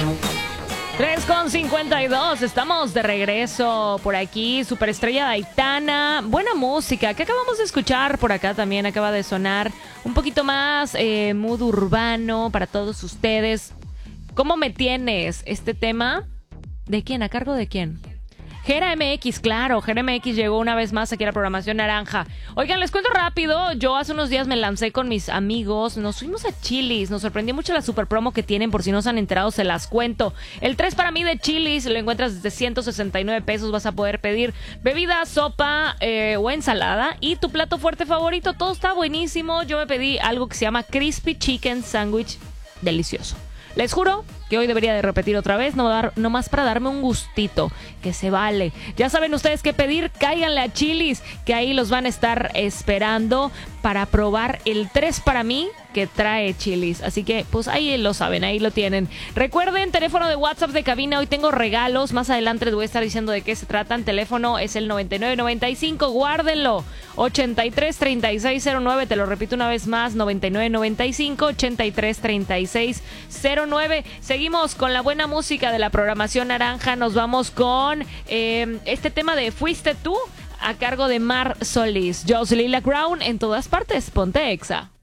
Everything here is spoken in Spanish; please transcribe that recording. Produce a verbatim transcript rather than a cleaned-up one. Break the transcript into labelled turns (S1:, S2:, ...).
S1: tres con cincuenta y dos, estamos de regreso por aquí, Superestrella Aitana, buena música, que acabamos de escuchar por acá también, acaba de sonar un poquito más eh, mood urbano para todos ustedes. ¿Cómo me tienes? Este tema, ¿de quién? ¿A cargo de quién? Jera M X, claro, Jera M X llegó una vez más aquí a la programación naranja. Oigan, les cuento rápido, yo hace unos días me lancé con mis amigos, nos fuimos a Chili's, nos sorprendió mucho la super promo que tienen, por si no se han enterado se las cuento. El tres para mí de Chili's lo encuentras desde ciento sesenta y nueve pesos, vas a poder pedir bebida, sopa eh, o ensalada y tu plato fuerte favorito, todo está buenísimo. Yo me pedí algo que se llama Crispy Chicken Sandwich, delicioso. Les juro que hoy debería de repetir otra vez, no, dar, no más para darme un gustito, que se vale. Ya saben ustedes qué pedir, cáiganle a Chili's, que ahí los van a estar esperando para probar el tres para mí que trae Chili's. Así que, pues ahí lo saben, ahí lo tienen. Recuerden, teléfono de WhatsApp de cabina, hoy tengo regalos. Más adelante les voy a estar diciendo de qué se tratan. Teléfono es el noventa y nueve noventa y cinco, guárdenlo. ochenta y tres treinta y seis cero nueve, te lo repito una vez más, noventa y nueve noventa y cinco, ochenta y tres treinta y seis cero nueve. Seguimos con la buena música de la programación naranja. Nos vamos con eh, este tema de Fuiste Tú, a cargo de Mar Solís. Jocelyn La Crown, en todas partes, ponte Exa.